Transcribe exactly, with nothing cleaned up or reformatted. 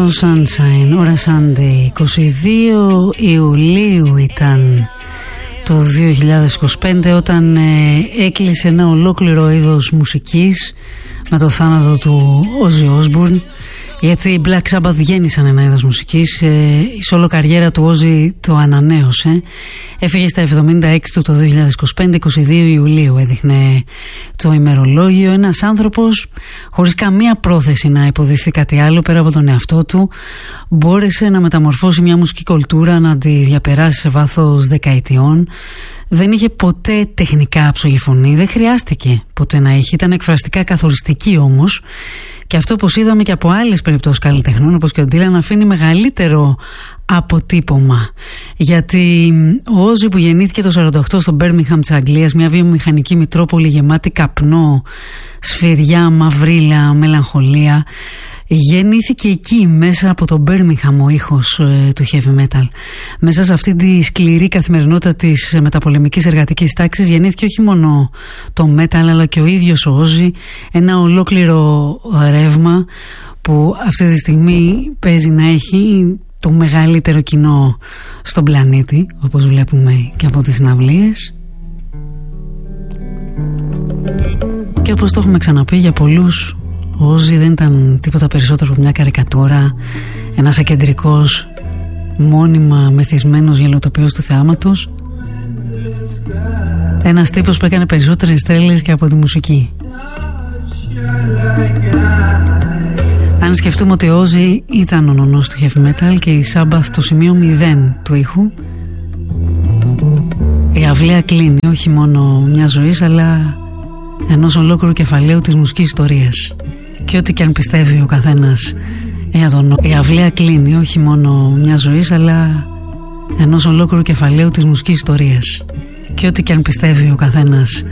Sunshine, ώρα Sunday, είκοσι δύο Ιουλίου ήταν το δύο χιλιάδες είκοσι πέντε, όταν ε, έκλεισε ένα ολόκληρο είδος μουσικής με το θάνατο του Ozzy Osbourne, γιατί οι Black Sabbath γέννησαν ένα είδος μουσικής. ε, η σόλο καριέρα του Ozzy το ανανέωσε. Έφυγε στα εβδομήντα έξι του το δύο χιλιάδες είκοσι πέντε, είκοσι δύο Ιουλίου έδειχνε το ημερολόγιο. Ένας άνθρωπος χωρίς καμία πρόθεση να υποδειχθεί κάτι άλλο πέρα από τον εαυτό του, μπόρεσε να μεταμορφώσει μια μουσική κουλτούρα, να τη διαπεράσει σε βάθος δεκαετιών. Δεν είχε ποτέ τεχνικά άψογη φωνή, δεν χρειάστηκε ποτέ να έχει, ήταν εκφραστικά καθοριστική όμως. Και αυτό, όπως είδαμε και από άλλες περιπτώσεις καλλιτεχνών όπως και ο Ντίλαν, αφήνει μεγαλύτερο αποτύπωμα. Γιατί ο Ozzy, που γεννήθηκε το σαράντα οκτώ στο Μπέρμιγχαμ της Αγγλίας, μια βιομηχανική μητρόπολη γεμάτη καπνό, σφυριά, μαυρίλα, μελαγχολία, γεννήθηκε εκεί, μέσα από το Μπέρμιγχαμ, ο ήχος ε, του heavy metal. Μέσα σε αυτή τη σκληρή καθημερινότητα της μεταπολεμικής εργατικής τάξης γεννήθηκε όχι μόνο το metal, αλλά και ο ίδιος ο Ozzy, ένα ολόκληρο ρεύμα που αυτή τη στιγμή παίζει να έχει το μεγαλύτερο κοινό στον πλανήτη, όπως βλέπουμε και από τις συναυλίες. Και όπως το έχουμε ξαναπεί, για πολλούς ο Ozzy δεν ήταν τίποτα περισσότερο από μια καρικατούρα, ένας ακεντρικός, μόνιμα μεθυσμένος γελοτοποιός του θεάματος, ένας τύπος που έκανε περισσότερες τρέλες και από τη μουσική. Αν σκεφτούμε ότι ο Ozzy ήταν ο νονός του heavy metal και η Sabbath το σημείο μηδέν του ήχου, η αυλαία κλείνει όχι μόνο μια ζωής, αλλά ενός ολόκληρου κεφαλαίου της μουσικής ιστορίας. Και ό,τι και αν πιστεύει ο καθένας για τον... η αυλαία κλείνει όχι μόνο μια ζωής, αλλά ενός ολόκληρου κεφαλαίου της μουσικής ιστορίας. Και ό,τι και αν πιστεύει ο καθένας